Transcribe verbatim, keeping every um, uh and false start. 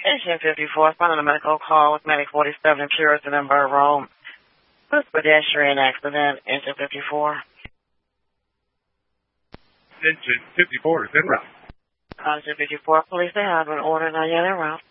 Engine fifty-four, following a medical call with Medic forty-seven in Puritan and Bird Road. This pedestrian accident, Engine fifty-four. Engine fifty-four is en route. Engine fifty-four, police, they have an order, not yet en route.